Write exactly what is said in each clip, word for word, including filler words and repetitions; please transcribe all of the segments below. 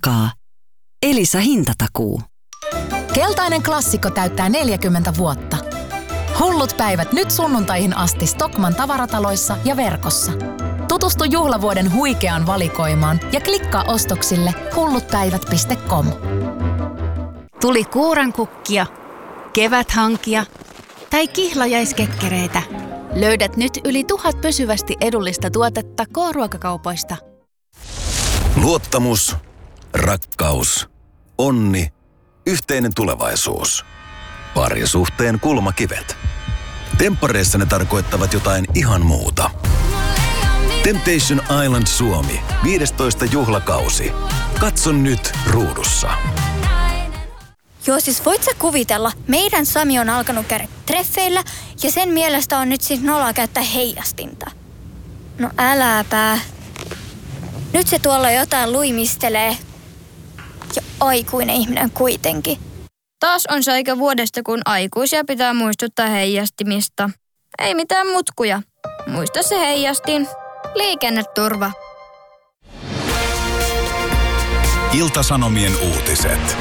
takaa. Elisa hintatakuu. Keltainen klassikko täyttää neljäkymmentä vuotta. Hullut päivät nyt sunnuntaihin asti Stockmann tavarataloissa ja verkossa. Tutustu juhlavuoden huikeaan valikoimaan ja klikkaa ostoksille hullutpäivät piste com. Tuli kuurankukkia, keväthankia tai kihlajaiskekkereitä. Löydät nyt yli tuhat pysyvästi edullista tuotetta K-ruokakaupoista. Luottamus, rakkaus, onni, yhteinen tulevaisuus. Parisuhteen kulmakivet. Temppareissa ne tarkoittavat jotain ihan muuta. Temptation Island Suomi, viidestoista juhlakausi. Katso nyt ruudussa. Joo, siis voit sä kuvitella, meidän Sami on alkanut käydä treffeillä ja sen mielestä on nyt siis noloa käyttää heijastinta. No äläpä. Nyt se tuolla jotain luimistelee. Ja aikuinen ihminen kuitenkin. Taas on se aika vuodesta, kun aikuisia pitää muistuttaa heijastimista. Ei mitään mutkuja. Muista se heijastin. Liikenneturva. Ilta-Sanomien uutiset.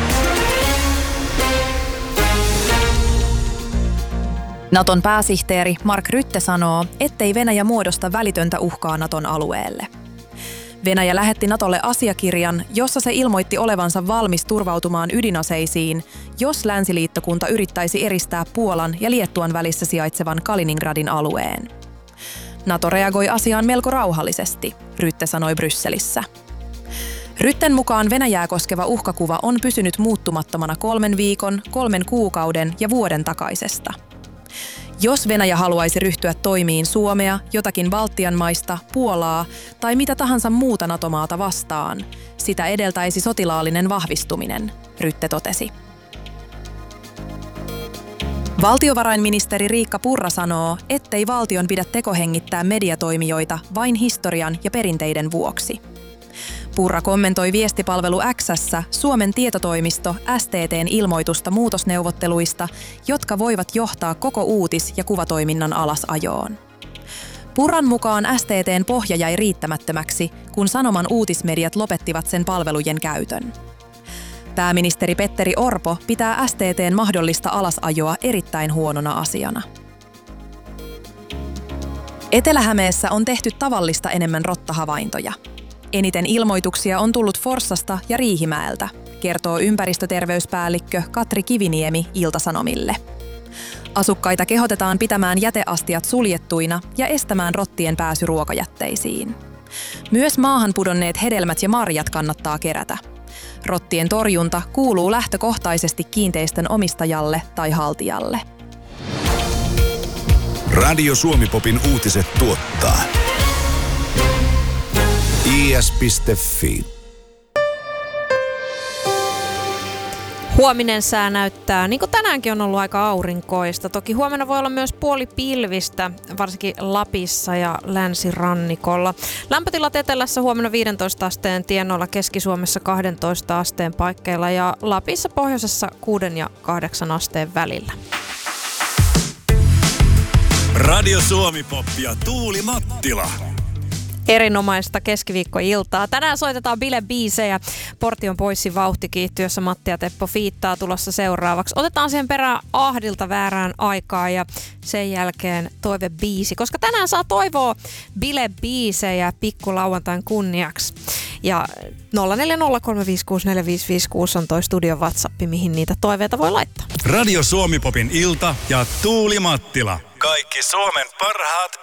Naton pääsihteeri Mark Rutte sanoo, ettei Venäjä muodosta välitöntä uhkaa Naton alueelle. Venäjä lähetti Natolle asiakirjan, jossa se ilmoitti olevansa valmis turvautumaan ydinaseisiin, jos länsiliittokunta yrittäisi eristää Puolan ja Liettuan välissä sijaitsevan Kaliningradin alueen. Nato reagoi asiaan melko rauhallisesti, Rutte sanoi Brysselissä. Rutten mukaan Venäjää koskeva uhkakuva on pysynyt muuttumattomana kolmen viikon, kolmen kuukauden ja vuoden takaisesta. Jos Venäjä haluaisi ryhtyä toimiin Suomea, jotakin Baltian maista, Puolaa tai mitä tahansa muuta NATO-maata vastaan, sitä edeltäisi sotilaallinen vahvistuminen, Rutte totesi. Valtiovarainministeri Riikka Purra sanoo, ettei valtion pidä tekohengittää mediatoimijoita vain historian ja perinteiden vuoksi. Purra kommentoi viestipalvelu X:ssä Suomen tietotoimisto S T T:n ilmoitusta muutosneuvotteluista, jotka voivat johtaa koko uutis- ja kuvatoiminnan alasajoon. Purran mukaan S T T:n pohja jäi riittämättömäksi, kun Sanoman uutismediat lopettivat sen palvelujen käytön. Pääministeri Petteri Orpo pitää S T T:n mahdollista alasajoa erittäin huonona asiana. Etelä-Hämeessä on tehty tavallista enemmän rottahavaintoja. Eniten ilmoituksia on tullut Forssasta ja Riihimäeltä, kertoo ympäristöterveyspäällikkö Katri Kiviniemi Ilta-Sanomille. Asukkaita kehotetaan pitämään jäteastiat suljettuina ja estämään rottien pääsy ruokajätteisiin. Myös maahan pudonneet hedelmät ja marjat kannattaa kerätä. Rottien torjunta kuuluu lähtökohtaisesti kiinteistön omistajalle tai haltijalle. Radio Suomi-popin uutiset tuottaa i s piste f i. Huominen sää näyttää, niin kuin tänäänkin on ollut aika aurinkoista. Toki huomenna voi olla myös puoli pilvistä, varsinkin Lapissa ja länsirannikolla. Lämpötilat etelässä huomenna viidentoista asteen tienoilla, Keski-Suomessa kahdentoista asteen paikkeilla ja Lapissa pohjoisessa kuuden ja kahdeksan asteen välillä. Radio Suomi-pop ja Tuuli Mattila. Erinomaista keskiviikkoiltaa. Tänään soitetaan bilebiisejä. Portion poissin vauhtikiihtyössä Matti ja Teppo fiittaa tulossa seuraavaksi. Otetaan siihen perään Ahdilta väärään aikaa ja sen jälkeen toivebiisi, koska tänään saa toivoa bilebiisejä pikkulauantain kunniaksi. Ja nolla neljä nolla kolme viisi kuusi neljä viisi viisi kuusi on toi studion WhatsApp, mihin niitä toiveita voi laittaa. Radio Suomi-popin ilta ja Tuuli Mattila. Kaikki Suomen parhaat